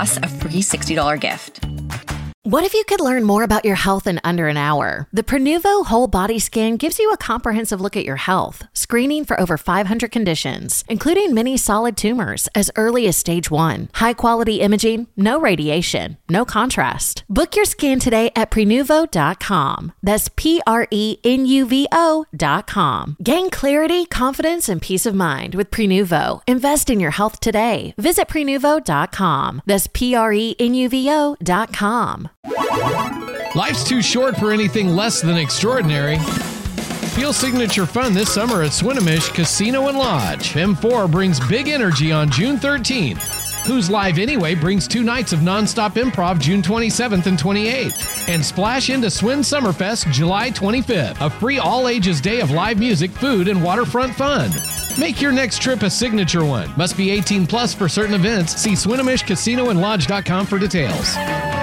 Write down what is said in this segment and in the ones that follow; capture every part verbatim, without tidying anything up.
us a free sixty dollars gift. What if you could learn more about your health in under an hour? The Prenuvo Whole Body Scan gives you a comprehensive look at your health, screening for over five hundred conditions, including many solid tumors as early as stage one. High-quality imaging, no radiation, no contrast. Book your scan today at Prenuvo dot com. That's P R E N U V O dot com. Gain clarity, confidence, and peace of mind with Prenuvo. Invest in your health today. Visit Prenuvo dot com. That's P R E N U V O dot com. Life's too short for anything less than extraordinary. Feel signature fun this summer at Swinomish Casino and Lodge. M four brings big energy on June thirteenth. Who's Live Anyway brings two nights of nonstop improv June twenty-seventh and twenty-eighth. And splash into Swin Summerfest July twenty-fifth, a free all-ages day of live music, food, and waterfront fun. Make your next trip a signature one. Must be eighteen plus for certain events. See Swinomish Casino and Lodge dot com for details.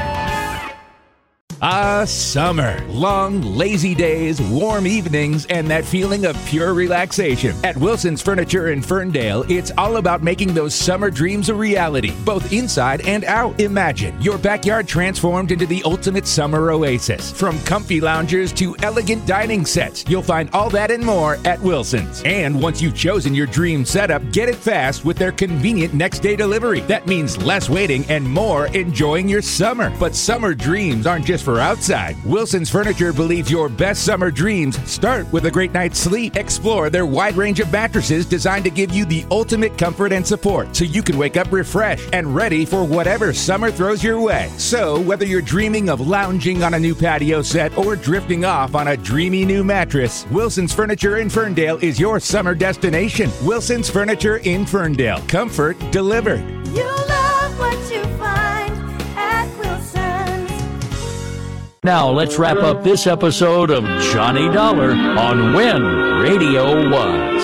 Ah, summer. Long, lazy days, warm evenings, and that feeling of pure relaxation. At Wilson's Furniture in Ferndale, it's all about making those summer dreams a reality, both inside and out. Imagine your backyard transformed into the ultimate summer oasis. From comfy loungers to elegant dining sets, you'll find all that and more at Wilson's. And once you've chosen your dream setup, get it fast with their convenient next-day delivery. That means less waiting and more enjoying your summer. But summer dreams aren't just for outside. Wilson's Furniture believes your best summer dreams start with a great night's sleep. Explore their wide range of mattresses designed to give you the ultimate comfort and support, so you can wake up refreshed and ready for whatever summer throws your way. So, whether you're dreaming of lounging on a new patio set or drifting off on a dreamy new mattress, Wilson's Furniture in Ferndale is your summer destination. Wilson's Furniture in Ferndale. Comfort delivered. You love what you find at Wilson's. Now let's wrap up this episode of Johnny Dollar on When Radio Was.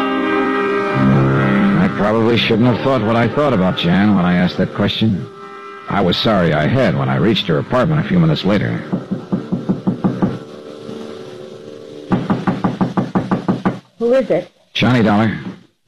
I probably shouldn't have thought what I thought about Jan when I asked that question. I was sorry I had when I reached her apartment a few minutes later. Who is it? Johnny Dollar.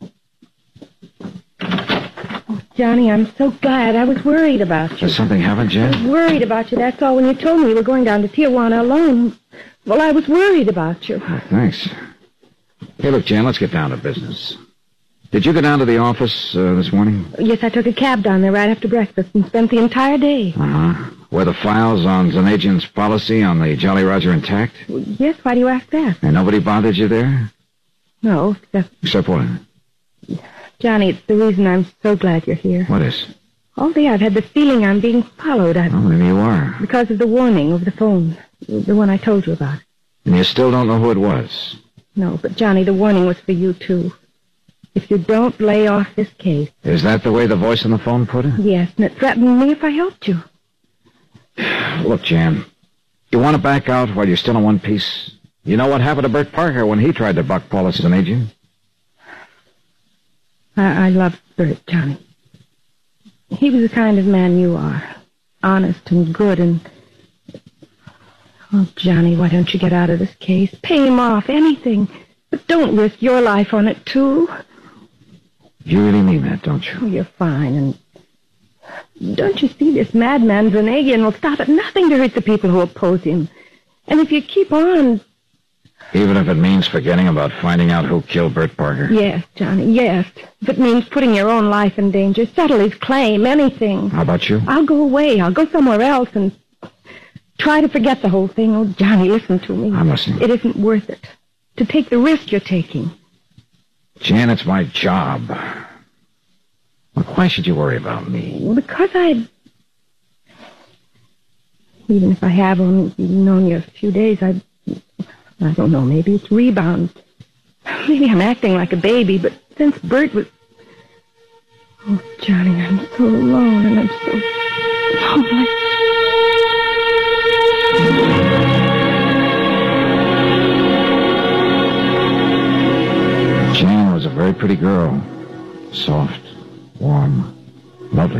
Johnny, I'm so glad. I was worried about you. Has something happened, Jan? I was worried about you, that's all. When you told me you were going down to Tijuana alone, well, I was worried about you. Oh, thanks. Hey, look, Jan, let's get down to business. Did you go down to the office uh, this morning? Yes, I took a cab down there right after breakfast and spent the entire day. Uh-huh. Were the files on Zanagian's policy on the Jolly Roger intact? Well, yes, why do you ask that? And nobody bothered you there? No, except... Except what? Johnny, it's the reason I'm so glad you're here. What is? All day I've had the feeling I'm being followed. I... Oh, maybe you are. Because of the warning over the phone. The one I told you about. And you still don't know who it was? No, but Johnny, the warning was for you, too. If you don't lay off this case... Is that the way the voice on the phone put it? Yes, and it threatened me if I helped you. Look, Jan, you want to back out while you're still in one piece? You know what happened to Bert Parker when he tried to buck Paulus Zanagian? I, I loved Bert, Johnny. He was the kind of man you are. Honest and good and... Oh, Johnny, why don't you get out of this case? Pay him off, anything. But don't risk your life on it, too. You really mean that, don't you? Oh, you're fine, and... Don't you see this madman Zanagian will stop at nothing to hurt the people who oppose him. And if you keep on... Even if it means forgetting about finding out who killed Bert Parker? Yes, Johnny, yes. If it means putting your own life in danger, settle his claim, anything. How about you? I'll go away. I'll go somewhere else and try to forget the whole thing. Oh, Johnny, listen to me. I'm listening. It isn't worth it to take the risk you're taking. Jan, it's my job. Look, why should you worry about me? Well, because I... Even if I have only known you a few days, I... I don't know, maybe it's rebound. Maybe I'm acting like a baby, but since Bert was... Oh, Johnny, I'm so alone and I'm so lonely. Jan was a very pretty girl. Soft, warm, lovely.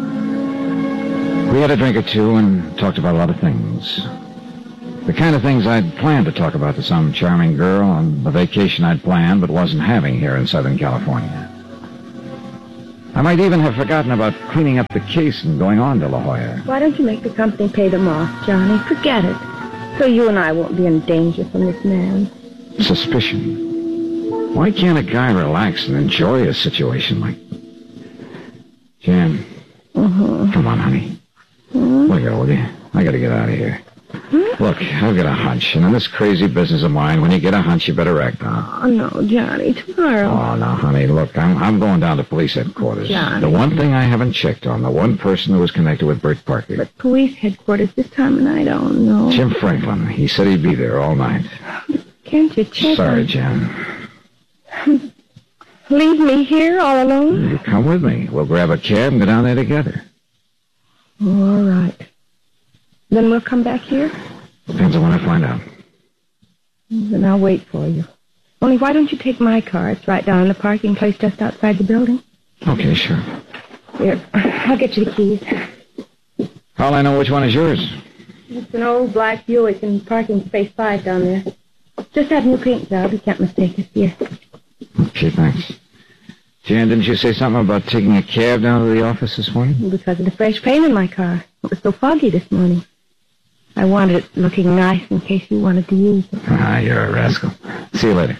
We had a drink or two and talked about a lot of things. The kind of things I'd planned to talk about to some charming girl on the vacation I'd planned but wasn't having here in Southern California. I might even have forgotten about cleaning up the case and going on to La Jolla. Why don't you make the company pay them off, Johnny? Forget it. So you and I won't be in danger from this man. Suspicion. Why can't a guy relax and enjoy a situation like... Jan, Mm-hmm. come on, honey. Mm-hmm. Look at will you? I gotta get out of here. Hmm? Look, I've got a hunch, and in this crazy business of mine, when you get a hunch, you better act on it. Oh, no, Johnny, tomorrow. Oh, no, honey, look, I'm I'm going down to police headquarters. Johnny. The one thing I haven't checked on, the one person who was connected with Bert Parker. But police headquarters this time of night, I don't know. Jim Franklin. He said he'd be there all night. Can't you check Sorry, on... Jan. Leave me here all alone? You come with me. We'll grab a cab and go down there together. Oh, all right. Then we'll come back here? Depends on when I find out. Then I'll wait for you. Only why don't you take my car? It's right down in the parking place just outside the building. Okay, sure. Here, I'll get you the keys. How'll I know which one is yours? It's an old black Buick in parking space five down there. Just that new paint job. You can't mistake it. Here. Okay, thanks. Jan, didn't you say something about taking a cab down to the office this morning? Because of the fresh paint in my car. It was so foggy this morning. I wanted it looking nice in case you wanted to use it. Ah, you're a rascal. See you later.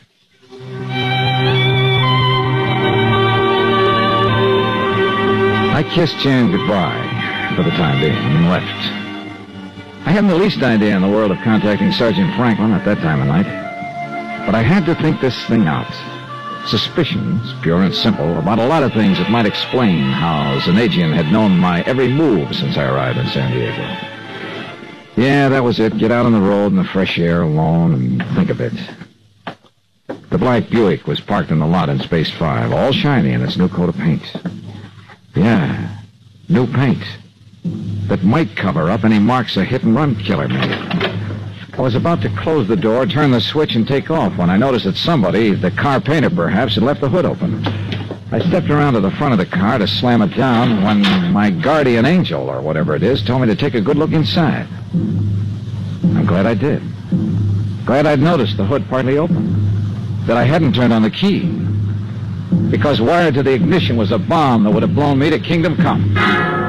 I kissed Jan goodbye for the time being and left. I hadn't the least idea in the world of contacting Sergeant Franklin at that time of night. But I had to think this thing out. Suspicions, pure and simple, about a lot of things that might explain how Zanagian had known my every move since I arrived in San Diego. Yeah, that was it. Get out on the road in the fresh air alone and think a bit. The black Buick was parked in the lot in Space five, all shiny in its new coat of paint. Yeah, new paint that might cover up any marks a hit-and-run killer made. I was about to close the door, turn the switch, and take off when I noticed that somebody, the car painter perhaps, had left the hood open. I stepped around to the front of the car to slam it down when my guardian angel, or whatever it is, told me to take a good look inside. I'm glad I did. Glad I'd noticed the hood partly open. That I hadn't turned on the key. Because wired to the ignition was a bomb that would have blown me to kingdom come.